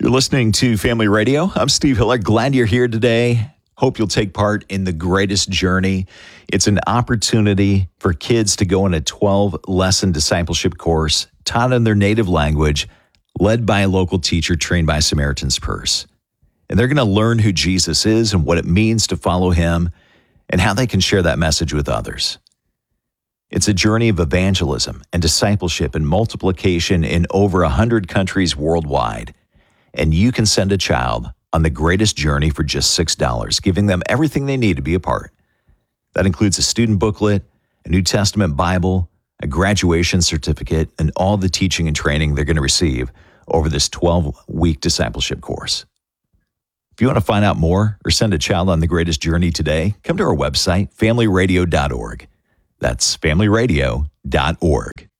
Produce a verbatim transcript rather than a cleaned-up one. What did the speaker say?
You're listening to Family Radio. I'm Steve Hiller. Glad you're here today. Hope you'll take part in the Greatest Journey. It's an opportunity for kids to go on a twelve-lesson discipleship course taught in their native language, led by a local teacher trained by Samaritan's Purse. And they're going to learn who Jesus is and what it means to follow him and how they can share that message with others. It's a journey of evangelism and discipleship and multiplication in over one hundred countries worldwide. And you can send a child on the Greatest Journey for just six dollars, giving them everything they need to be a part. That includes a student booklet, a New Testament Bible, a graduation certificate, and all the teaching and training they're going to receive over this twelve-week discipleship course. If you want to find out more or send a child on the Greatest Journey today, come to our website, family radio dot org. That's family radio dot org.